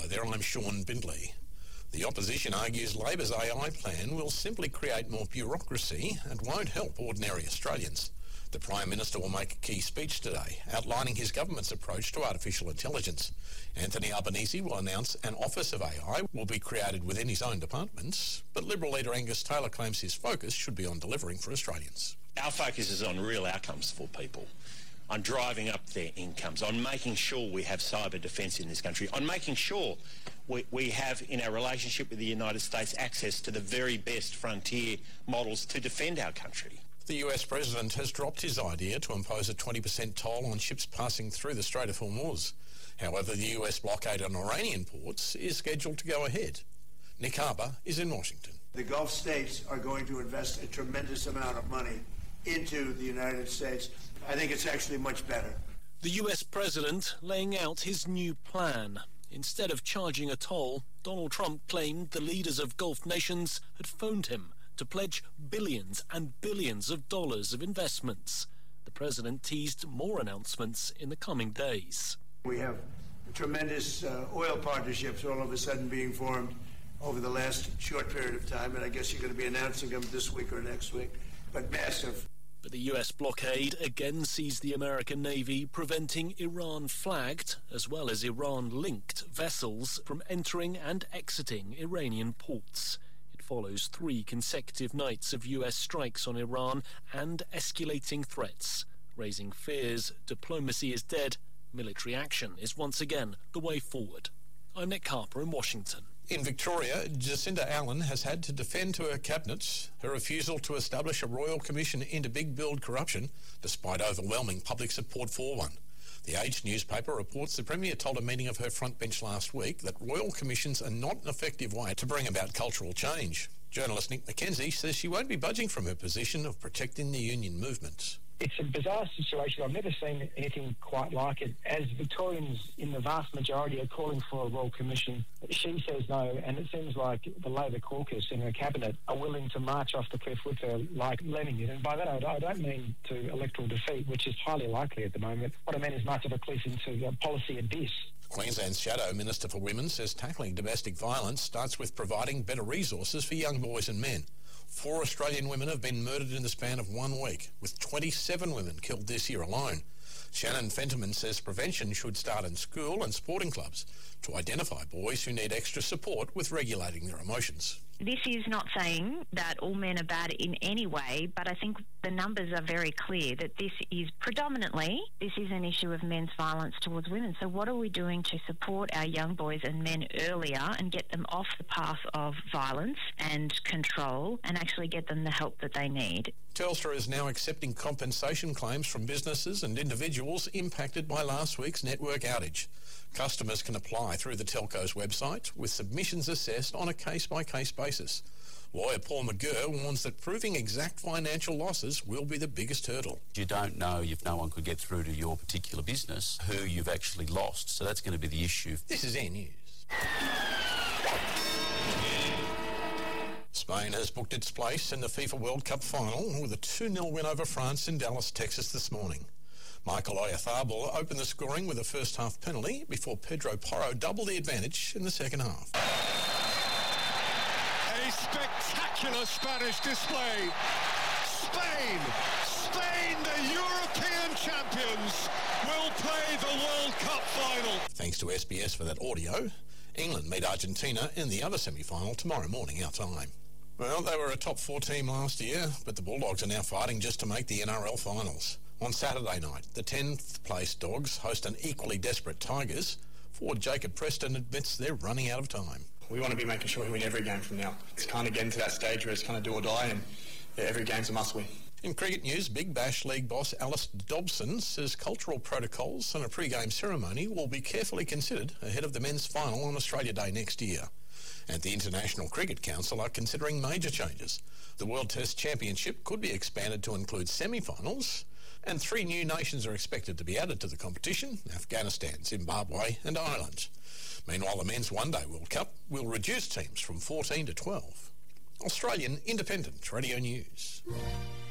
there, I'm Sean Bindley. The opposition argues Labor's AI plan will simply create more bureaucracy and won't help ordinary Australians. The Prime Minister will make a key speech today, outlining his government's approach to artificial intelligence. Anthony Albanese will announce an Office of AI will be created within his own departments, but Liberal leader Angus Taylor claims his focus should be on delivering for Australians. Our focus is on real outcomes for people, on driving up their incomes, on making sure we have cyber defence in this country, on making sure we have, in our relationship with the United States, access to the very best frontier models to defend our country. The US President has dropped his idea to impose a 20% toll on ships passing through the Strait of Hormuz. However, the US blockade on Iranian ports is scheduled to go ahead. Nick Harbour is in Washington. The Gulf states are going to invest a tremendous amount of money into the United States. I think it's actually much better. The US President laying out his new plan. Instead of charging a toll, Donald Trump claimed the leaders of Gulf nations had phoned him to pledge billions and billions of dollars of investments. The president teased more announcements in the coming days. We have tremendous oil partnerships all of a sudden being formed over the last short period of time, and I guess you're going to be announcing them this week or next week, but massive. But the US blockade again sees the American Navy preventing Iran-flagged, as well as Iran-linked vessels from entering and exiting Iranian ports. It follows 3 consecutive nights of US strikes on Iran and escalating threats, raising fears diplomacy is dead, military action is once again the way forward. I'm Nick Harper in Washington. In Victoria, Jacinda Allen has had to defend to her cabinet her refusal to establish a royal commission into big build corruption, despite overwhelming public support for one. The Age newspaper reports the Premier told a meeting of her front bench last week that royal commissions are not an effective way to bring about cultural change. Journalist Nick McKenzie says she won't be budging from her position of protecting the union movement. It's a bizarre situation. I've never seen anything quite like it. As Victorians, in the vast majority, are calling for a royal commission, she says no, and it seems like the Labor caucus in her cabinet are willing to march off the cliff with her like Lenin. And by that, I don't mean to electoral defeat, which is highly likely at the moment. What I mean is march off a cliff into policy abyss. Queensland's Shadow Minister for Women says tackling domestic violence starts with providing better resources for young boys and men. 4 Australian women have been murdered in the span of 1 week, with 27 women killed this year alone. Shannon Fentiman says prevention should start in school and sporting clubs to identify boys who need extra support with regulating their emotions. This is not saying that all men are bad in any way, but I think the numbers are very clear that this is an issue of men's violence towards women. So what are we doing to support our young boys and men earlier and get them off the path of violence and control and actually get them the help that they need? Telstra is now accepting compensation claims from businesses and individuals impacted by last week's network outage. Customers can apply through the telco's website, with submissions assessed on a case-by-case basis. Lawyer Paul McGurr warns that proving exact financial losses will be the biggest hurdle. You don't know, if no one could get through to your particular business, who you've actually lost. So that's going to be the issue. This is Air News. Spain has booked its place in the FIFA World Cup final with a 2-0 win over France in Dallas, Texas this morning. Michael Oyarzabal opened the scoring with a first-half penalty before Pedro Porro doubled the advantage in the second half. A spectacular Spanish display. Spain, the European champions, will play the World Cup final. Thanks to SBS for that audio. England meet Argentina in the other semi-final tomorrow morning our time. Well, they were a top 4 team last year, but the Bulldogs are now fighting just to make the NRL finals. On Saturday night, the 10th place Dogs host an equally desperate Tigers. Forward Jacob Preston admits they're running out of time. We want to be making sure we win every game from now. It's kind of getting to that stage where it's kind of do or die, and every game's a must-win. In cricket news, Big Bash League boss Alistair Dobson says cultural protocols and a pre-game ceremony will be carefully considered ahead of the men's final on Australia Day next year. And the International Cricket Council are considering major changes. The World Test Championship could be expanded to include semi-finals, and 3 new nations are expected to be added to the competition: Afghanistan, Zimbabwe and Ireland. Meanwhile, the Men's One Day World Cup will reduce teams from 14 to 12. Australian Independent Radio News.